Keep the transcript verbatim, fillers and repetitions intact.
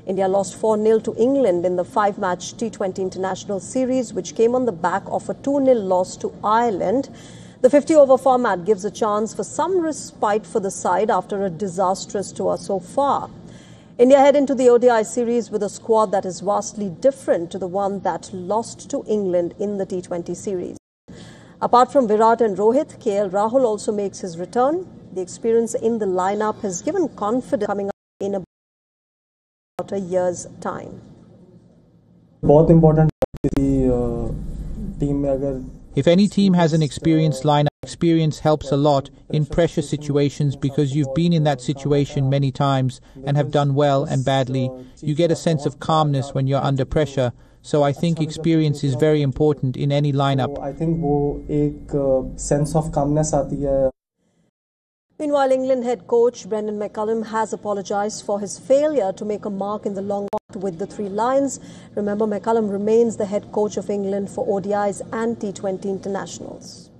India lost four nil to England in the five-match T twenty International Series, which came on the back of a two nil loss to Ireland. The fifty-over format gives a chance for some respite for the side after a disastrous tour so far. India head into the O D I series with a squad that is vastly different to the one that lost to England in the T twenty series. Apart from Virat and Rohit, K L Rahul also makes his return. The experience in the lineup has given confidence coming up in about a year's time. बहुत important team में अगर If any team has an experienced lineup, experience helps a lot in pressure situations because you've been in that situation many times and have done well and badly. You get a sense of calmness when you're under pressure. So I think experience is very important in any lineup. I think वो एक sense of calmness आती है. Meanwhile, England head coach Brendan McCullum has apologised for his failure to make a mark in the long walk with the Three Lions. Remember, McCullum remains the head coach of England for O D Is and T twenty internationals.